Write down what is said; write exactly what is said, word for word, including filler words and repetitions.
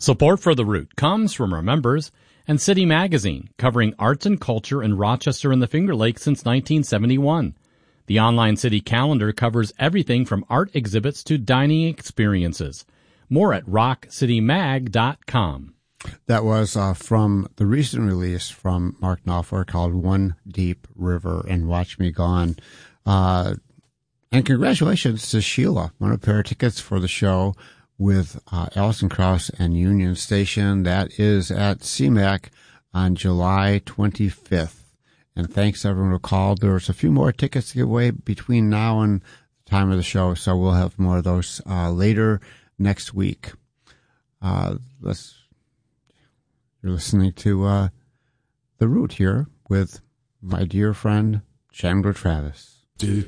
Support for The Root comes from our members and City Magazine, covering arts and culture in Rochester and the Finger Lakes since nineteen seventy-one. The online city calendar covers everything from art exhibits to dining experiences. More at rock city mag dot com. That was uh, from the recent release from Mark Knopfler called One Deep River and Watch Me Gone. Uh, and congratulations to Sheila, won a pair of tickets for the show with uh, Alison Krauss and Union Station. That is at C MAC on July twenty-fifth. And thanks everyone who called. There's a few more tickets to give away between now and the time of the show, so we'll have more of those uh, later next week. Uh, let's, you're listening to uh, The Root here with my dear friend Chandler Travis.